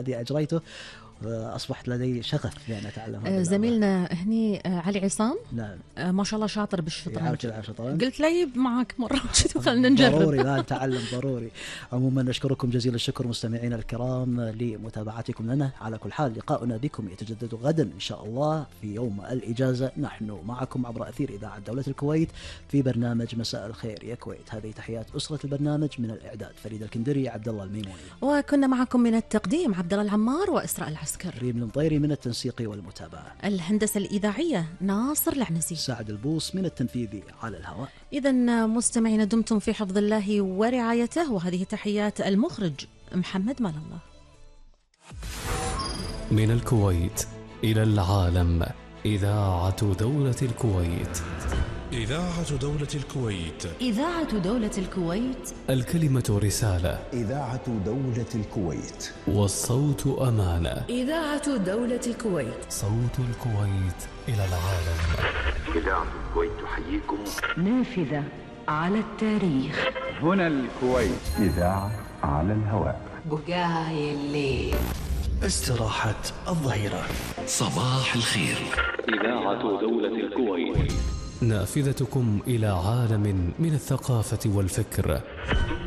الذي أجريته أصبحت لدي شغف بأن أتعلم. زميلنا هني علي عصام نعم ما شاء الله شاطر بالشطرنج. شطرنج. قلت لي معك مرة خلنا نجرب. ضروري لا نتعلم ضروري. عموما نشكركم جزيل الشكر مستمعينا الكرام لمتابعتكم لنا. على كل حال لقاؤنا بكم يتجدد غدا إن شاء الله في يوم الإجازة. نحن معكم عبر أثير إذاعة دولة الكويت في برنامج مساء الخير يا كويت. هذه تحيات أسرة البرنامج من الإعداد فريد الكندري، عبد الله الميموني، وكنا معكم من التقديم عبد الله العمار وإسراء العسكر، ريم المطيري من التنسيق والمتابعة، الهندسة الإذاعية ناصر العنزي، سعد البوس من التنفيذي على الهواء. إذا مستمعين دمتم في حفظ الله ورعايته، وهذه تحيات المخرج محمد مال الله. من الكويت إلى العالم، إذاعة دولة الكويت. إذاعة دولة الكويت. إذاعة دولة الكويت. الكلمة رسالة. إذاعة دولة الكويت. والصوت أمانة. إذاعة دولة الكويت. صوت الكويت إلى العالم. إذاعة الكويت تحييكم. نافذة على التاريخ. هنا الكويت. إذاعة على الهواء. بقاي الليل. استراحة الظهيرة. صباح الخير. إذاعة دولة الكويت، نافذتكم إلى عالم من الثقافة والفكر.